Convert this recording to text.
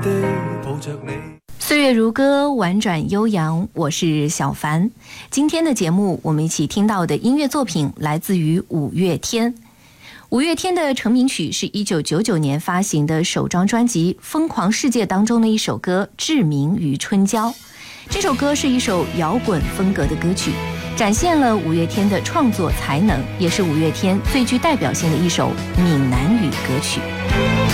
岁月如歌，婉转悠扬，我是小凡。今天的节目我们一起听到的音乐作品来自于五月天。五月天的成名曲是1999年发行的首张专辑《疯狂世界》当中的一首歌《志明与春娇》。这首歌是一首摇滚风格的歌曲，展现了五月天的创作才能，也是五月天最具代表性的一首闽南语歌曲。